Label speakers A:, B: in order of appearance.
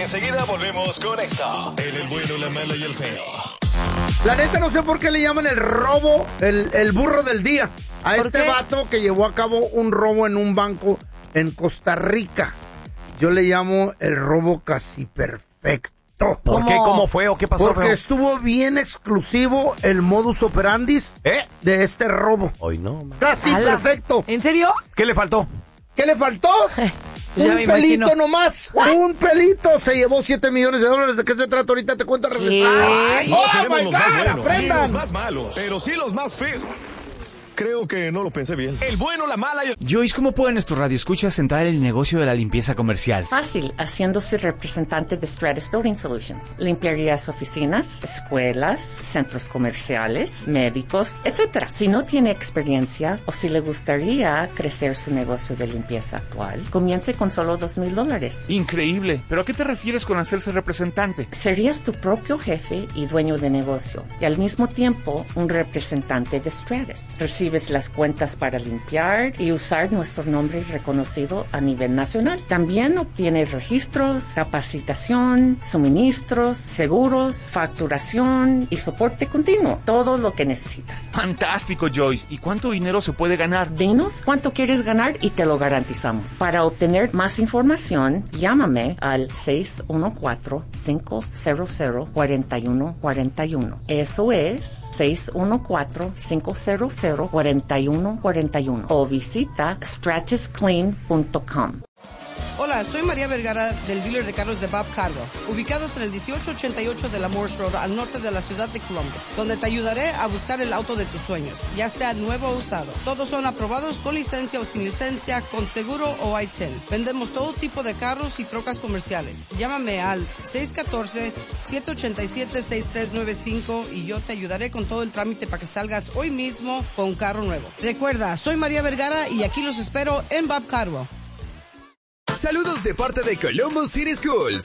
A: Enseguida volvemos con esto. El bueno, la mala y el feo.
B: La neta no sé por qué le llaman el robo, el burro del día. A este vato que llevó a cabo un robo en un banco en Costa Rica. Yo le llamo el robo casi perfecto.
C: ¿Por qué? ¿Cómo fue o qué pasó,
B: Porque
C: feo?
B: estuvo bien exclusivo el modus operandis de este robo.
C: Hoy no, man.
B: Casi perfecto.
D: ¿En serio?
C: ¿Qué le faltó?
B: ¿Qué le faltó?
D: Ya
B: Un
D: me
B: pelito
D: imagino.
B: nomás. Un pelito. Se llevó $7 millones. ¿De qué se trata? Ahorita te cuento.
A: No
B: ¡Oh,
A: seremos
B: my
A: los más
B: God!
A: buenos, ni
B: ¡Aprendan!
A: los más malos, pero sí los más feos. Creo que no lo pensé bien. El bueno, la mala y el...
E: Joyce, ¿cómo pueden nuestros radioescuchas entrar en el negocio de la limpieza comercial?
F: Fácil, haciéndose representante de Stratus Building Solutions. Limpiarías oficinas, escuelas, centros comerciales, médicos, etc. Si no tiene experiencia o si le gustaría crecer su negocio de limpieza actual, comience con solo $2,000.
E: Increíble. ¿Pero a qué te refieres con hacerse representante?
F: Serías tu propio jefe y dueño de negocio, y al mismo tiempo un representante de Stratus. Recibes las cuentas para limpiar y usar nuestro nombre reconocido a nivel nacional. También obtienes registros, capacitación, suministros, seguros, facturación y soporte continuo. Todo lo que necesitas.
E: Fantástico, Joyce. ¿Y cuánto dinero se puede ganar?
F: Dinos cuánto quieres ganar y te lo garantizamos. Para obtener más información, llámame al 614-500-4141. Eso es 614-500-4141 o visita stratusclean.com.
G: Hola, soy María Vergara del dealer de carros de Bob Cardwell, ubicados en el 1888 de la Morse Road al norte de la ciudad de Columbus, donde te ayudaré a buscar el auto de tus sueños, ya sea nuevo o usado. Todos son aprobados con licencia o sin licencia, con seguro o I-10. Vendemos todo tipo de carros y trocas comerciales. Llámame al 614-787-6395 y yo te ayudaré con todo el trámite para que salgas hoy mismo con un carro nuevo. Recuerda, soy María Vergara y aquí los espero en Bob Cardwell.
H: Saludos de parte de Columbus City Schools.